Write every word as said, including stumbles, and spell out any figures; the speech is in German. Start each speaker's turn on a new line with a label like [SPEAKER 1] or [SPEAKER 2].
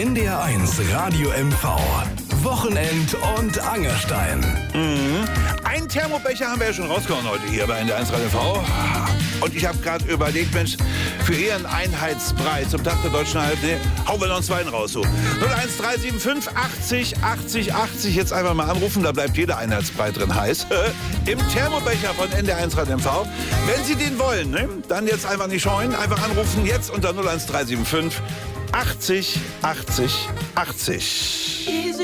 [SPEAKER 1] N D R eins Radio M V. Wochenend und Angerstein.
[SPEAKER 2] Mhm. Einen Thermobecher haben wir ja schon rausgehauen heute hier bei N D R eins Radio M V. Und ich habe gerade überlegt, Mensch, für Ihren Einheitsbrei zum Tag der Deutschen Einheit, ne, hauen wir noch einen zweiten raus. So. null eins drei sieben fünf achtzig achtzig achtzig, jetzt einfach mal anrufen, da bleibt jeder Einheitsbrei drin heiß. Im Thermobecher von N D R eins Radio M V. Wenn Sie den wollen, ne, dann jetzt einfach nicht scheuen, einfach anrufen, jetzt unter null eins drei sieben fünf achtzig achtzig achtzig.